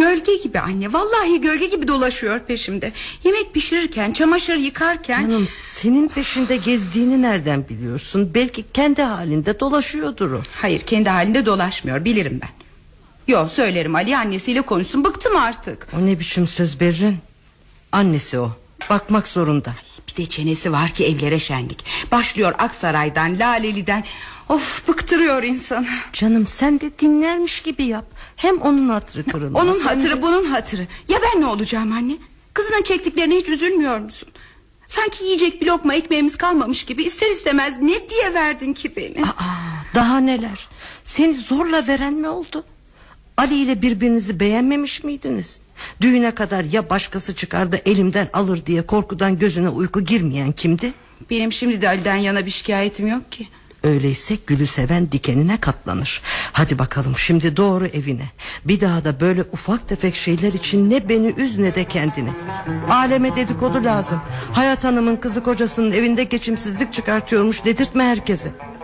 Gölge gibi anne, vallahi gölge gibi dolaşıyor peşimde. Yemek pişirirken, çamaşır yıkarken. Canım, senin peşinde gezdiğini nereden biliyorsun? Belki kendi halinde dolaşıyordur o. Hayır, kendi halinde dolaşmıyor, bilirim ben. Yo, söylerim Ali, annesiyle konuşsun, bıktım artık. O ne biçim söz Berrin? Annesi o, bakmak zorunda. Bir de çenesi var ki evlere şenlik. Başlıyor Aksaray'dan, Laleli'den. Of, bıktırıyor insanı. Canım, sen de dinlermiş gibi yap. Hem onun hatırı kırılmaz. Onun hatırı, bunun hatırı. Ya ben ne olacağım anne? Kızının çektiklerine hiç üzülmüyor musun? Sanki yiyecek bir lokma ekmeğimiz kalmamış gibi ister istemez ne diye verdin ki beni? Daha neler? Seni zorla veren mi oldu? Ali ile birbirinizi beğenmemiş miydiniz? Düğüne kadar ya başkası çıkar da elimden alır diye korkudan gözüne uyku girmeyen kimdi? Benim şimdi de Ali'den yana bir şikayetim yok ki. Öyleyse gülü seven dikenine katlanır. Hadi bakalım şimdi doğru evine. Bir daha da böyle ufak tefek şeyler için ne beni üz ne de kendini. Aleme dedikodu lazım. Hayat Hanım'ın kızı kocasının evinde geçimsizlik çıkartıyormuş dedirtme herkese.